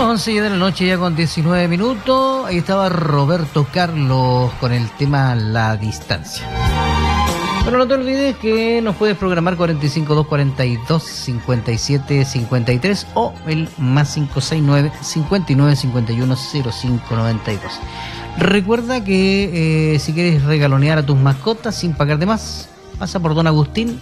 11 de la noche ya con 19 minutos. Ahí estaba Roberto Carlos con el tema La Distancia. Pero no te olvides que nos puedes programar 452425753 o el más 569-5951-0592. Recuerda que si quieres regalonear a tus mascotas sin pagar de más, pasa por Don Agustín